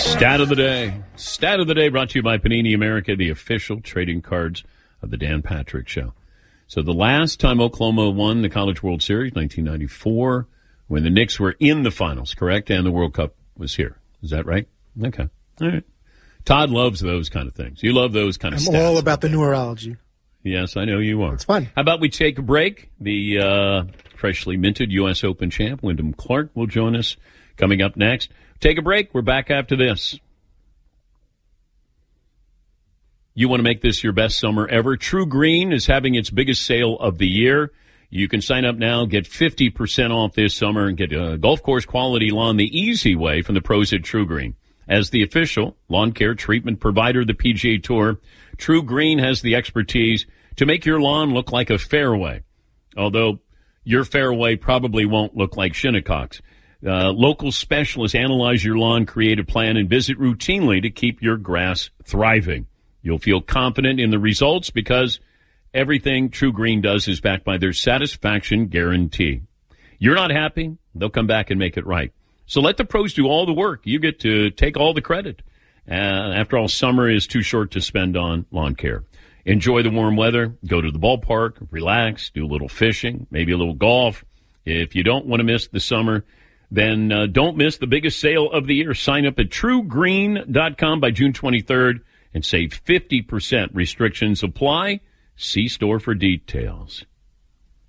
Stat of the day. Stat of the day brought to you by Panini America, the official trading cards of the Dan Patrick Show. So the last time Oklahoma won the College World Series, 1994, when the Knicks were in the finals, correct? And the World Cup was here. Is that right? Okay. All right. Todd loves those kind of things. You love those kind of stats. I'm all about the numerology. Yes, I know you are. It's fun. How about we take a break? The freshly minted U.S. Open champ, Wyndham Clark, will join us coming up next. Take a break. We're back after this. You want to make this your best summer ever? True Green is having its biggest sale of the year. You can sign up now, get 50% off this summer, and get a golf course quality lawn the easy way from the pros at True Green. As the official lawn care treatment provider of the PGA Tour, True Green has the expertise to make your lawn look like a fairway. Although your fairway probably won't look like Shinnecock's. Local specialists analyze your lawn, create a plan, and visit routinely to keep your grass thriving. You'll feel confident in the results because everything True Green does is backed by their satisfaction guarantee. You're not happy? They'll come back and make it right. So let the pros do all the work. You get to take all the credit. After all, summer is too short to spend on lawn care. Enjoy the warm weather. Go to the ballpark, relax, do a little fishing, maybe a little golf. If you don't want to miss the summer, then don't miss the biggest sale of the year. Sign up at truegreen.com by June 23rd and save 50%. Restrictions apply. See store for details.